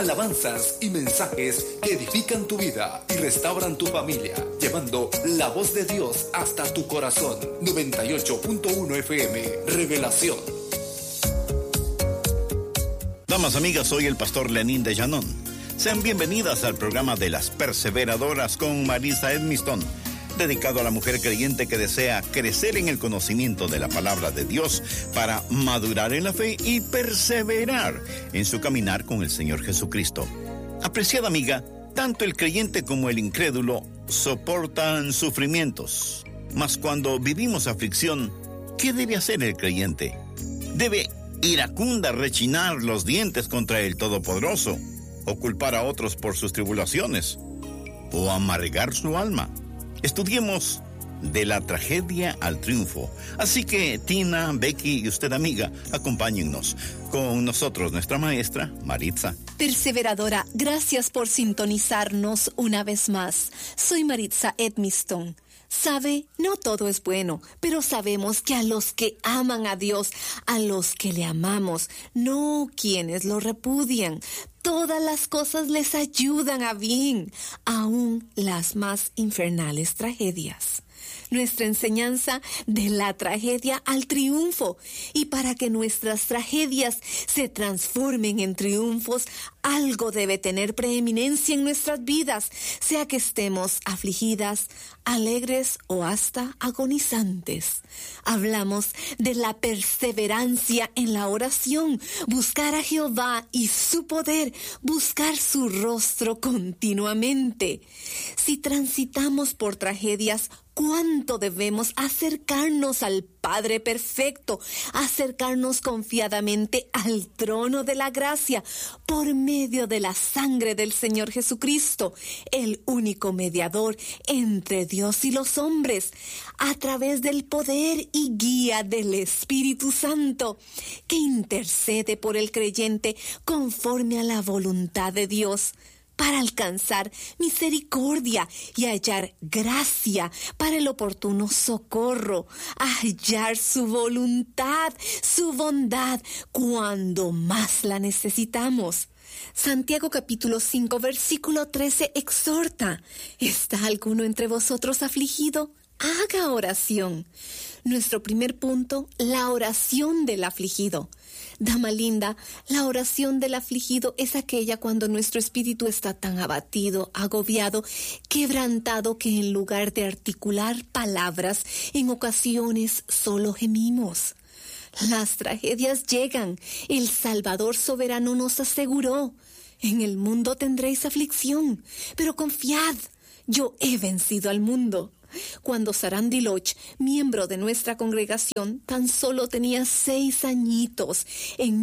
alabanzas y mensajes que edifican tu vida y restauran tu familia, llevando la voz de Dios hasta tu corazón. 98.1 FM, Revelación. Damas, amigas, soy el pastor Lenín de Llanón. Sean bienvenidas al programa de Las Perseveradoras con Marisa Edmiston, dedicado a la mujer creyente que desea crecer en el conocimiento de la palabra de Dios para madurar en la fe y perseverar en su caminar con el Señor Jesucristo. Apreciada amiga, tanto el creyente como el incrédulo soportan sufrimientos. Mas cuando vivimos aflicción, ¿qué debe hacer el creyente? ¿Debe iracunda rechinar los dientes contra el Todopoderoso, o culpar a otros por sus tribulaciones, o amargar su alma? Estudiemos de la tragedia al triunfo. Así que Tina, Becky y usted, amiga, acompáñennos. Con nosotros nuestra maestra, Maritza. Perseveradora, gracias por sintonizarnos una vez más. Soy Maritza Edmiston. Sabe, no todo es bueno, pero sabemos que a los que aman a Dios, a los que le amamos, no quienes lo repudian, todas las cosas les ayudan a bien, aún las más infernales tragedias. Nuestra enseñanza de la tragedia al triunfo. Y para que nuestras tragedias se transformen en triunfos, algo debe tener preeminencia en nuestras vidas, sea que estemos afligidas, alegres o hasta agonizantes. Hablamos de la perseverancia en la oración, buscar a Jehová y su poder, buscar su rostro continuamente. Si transitamos por tragedias, ¿cuánto debemos acercarnos al Padre perfecto, acercarnos confiadamente al trono de la gracia por medio de la sangre del Señor Jesucristo, el único mediador entre Dios y los hombres, a través del poder y guía del Espíritu Santo, que intercede por el creyente conforme a la voluntad de Dios, para alcanzar misericordia y hallar gracia para el oportuno socorro, hallar su voluntad, su bondad, cuando más la necesitamos. Santiago capítulo 5, versículo 13 exhorta: ¿está alguno entre vosotros afligido? Haga oración. Nuestro primer punto, la oración del afligido. Dama linda, la oración del afligido es aquella cuando nuestro espíritu está tan abatido, agobiado, quebrantado, que en lugar de articular palabras, en ocasiones solo gemimos. Las tragedias llegan. El Salvador soberano nos aseguró: en el mundo tendréis aflicción, pero confiad, yo he vencido al mundo. Cuando Sarandí Loch, miembro de nuestra congregación, tan solo tenía 6 añitos, en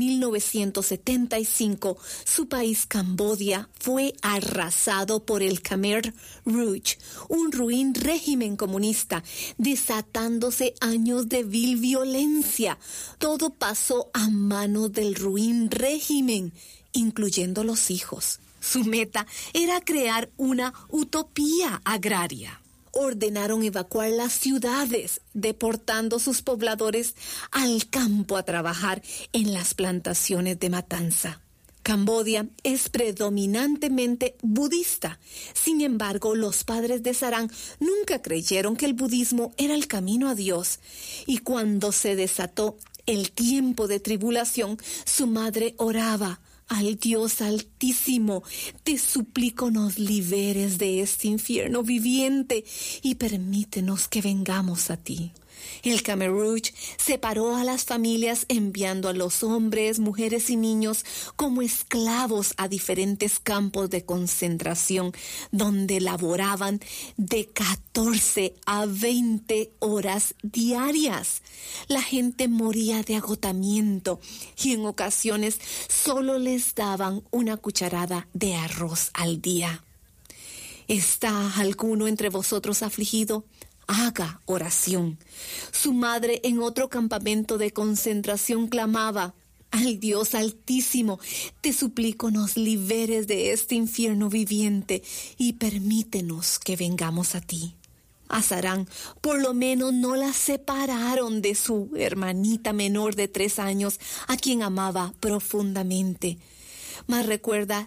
1975, su país, Camboya, fue arrasado por el Khmer Rouge, un ruin régimen comunista, desatándose años de vil violencia. Todo pasó a manos del ruin régimen, incluyendo los hijos. Su meta era crear una utopía agraria. Ordenaron evacuar las ciudades, deportando sus pobladores al campo a trabajar en las plantaciones de matanza. Camboya es predominantemente budista. Sin embargo, los padres de Sarán nunca creyeron que el budismo era el camino a Dios. Y cuando se desató el tiempo de tribulación, su madre oraba: al Dios Altísimo, te suplico nos liberes de este infierno viviente y permítenos que vengamos a ti. El Khmer Rouge separó a las familias, enviando a los hombres, mujeres y niños como esclavos a diferentes campos de concentración, donde laboraban de 14 a 20 horas diarias. La gente moría de agotamiento y en ocasiones solo les daban una cucharada de arroz al día. ¿Está alguno entre vosotros afligido? Haga oración. Su madre en otro campamento de concentración clamaba: al Dios Altísimo, te suplico nos liberes de este infierno viviente y permítenos que vengamos a ti. A Sarán, por lo menos no la separaron de su hermanita menor de 3 años, a quien amaba profundamente. Mas recuerda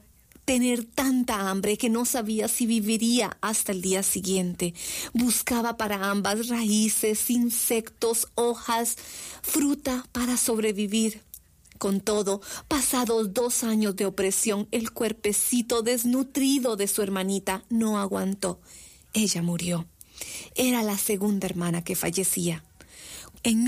tener tanta hambre que no sabía si viviría hasta el día siguiente. Buscaba para ambas raíces, insectos, hojas, fruta para sobrevivir. Con todo, pasados 2 años de opresión, el cuerpecito desnutrido de su hermanita no aguantó. Ella murió. Era la segunda hermana que fallecía. En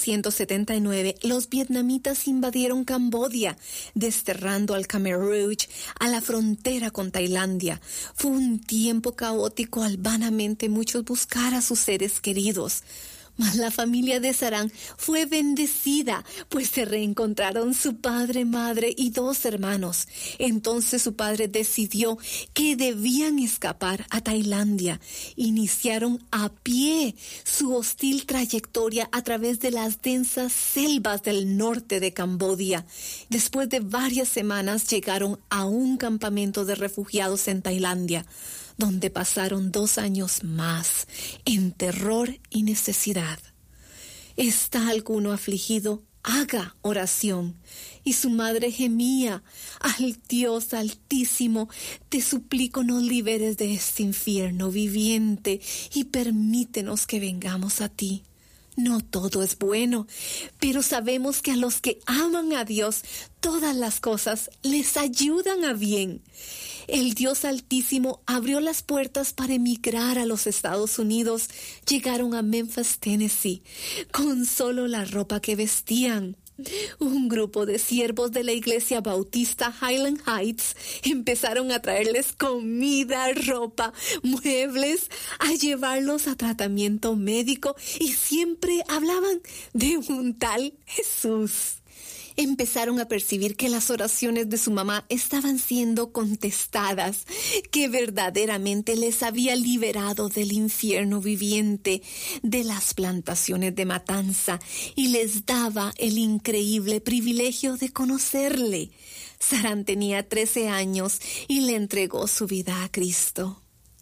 1979, los vietnamitas invadieron Camboya, desterrando al Khmer Rouge a la frontera con Tailandia. Fue un tiempo caótico al vanamente muchos buscar a sus seres queridos. Mas la familia de Sarán fue bendecida, pues se reencontraron su padre, madre y 2 hermanos. Entonces su padre decidió que debían escapar a Tailandia. Iniciaron a pie su hostil trayectoria a través de las densas selvas del norte de Camboya. Después de varias semanas llegaron a un campamento de refugiados en Tailandia, donde pasaron 2 años más en terror y necesidad. ¿Está alguno afligido? Haga oración. Y su madre gemía: al Dios Altísimo, te suplico nos liberes de este infierno viviente y permítenos que vengamos a ti. No todo es bueno, pero sabemos que a los que aman a Dios, todas las cosas les ayudan a bien. El Dios Altísimo abrió las puertas para emigrar a los Estados Unidos. Llegaron a Memphis, Tennessee, con solo la ropa que vestían. Un grupo de siervos de la iglesia bautista Highland Heights empezaron a traerles comida, ropa, muebles, a llevarlos a tratamiento médico y siempre hablaban de un tal Jesús. Empezaron a percibir que las oraciones de su mamá estaban siendo contestadas, que verdaderamente les había liberado del infierno viviente, de las plantaciones de matanza, y les daba el increíble privilegio de conocerle. Sarán tenía 13 años y le entregó su vida a Cristo.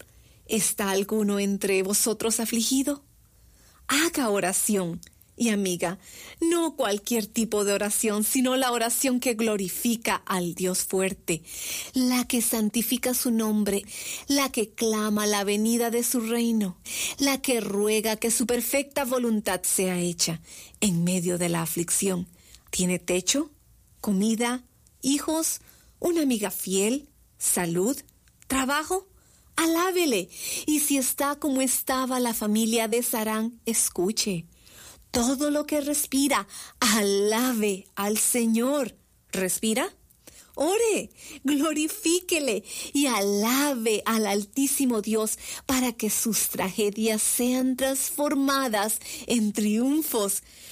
¿Está alguno entre vosotros afligido? Haga oración. Y amiga, no cualquier tipo de oración, sino la oración que glorifica al Dios fuerte, la que santifica su nombre, la que clama la venida de su reino, la que ruega que su perfecta voluntad sea hecha en medio de la aflicción. ¿Tiene techo? ¿Comida? ¿Hijos? ¿Una amiga fiel? ¿Salud? ¿Trabajo? Alábele. Y si está como estaba la familia de Sarán, escuche. Todo lo que respira, alabe al Señor. ¿Respira? Ore, glorifíquele y alabe al Altísimo Dios para que sus tragedias sean transformadas en triunfos.